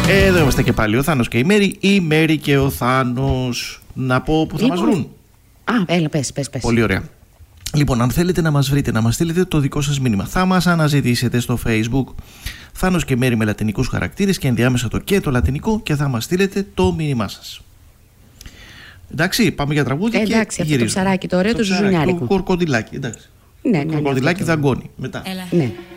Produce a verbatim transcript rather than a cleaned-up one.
Εδώ είμαστε και πάλι, ο Θάνος και η Μέρη, η Μέρη και ο Θάνος. Να πω που θα Λοιπόν, μας βρουν. Α, έλα, πες, πες, πες. Πολύ ωραία. Λοιπόν, αν θέλετε να μας βρείτε, να μας στείλετε το δικό σας μήνυμα, θα μας αναζητήσετε στο Facebook Θάνος και Μέρη με λατινικούς χαρακτήρες και ενδιάμεσα το και το λατινικό και θα μας στείλετε το μήνυμά σας. Εντάξει, πάμε για τραγούδι. Ε, και εντάξει, αυτό το ψαράκι το ωραίο, το ψαράκι, ζουζουνιάρικο. Το κορκοντιλάκι, εντάξει. Ναι, ναι, Το ναι, κορκοντιλάκι αυτό το- δαγκώνει μετά. Έλα. Ναι.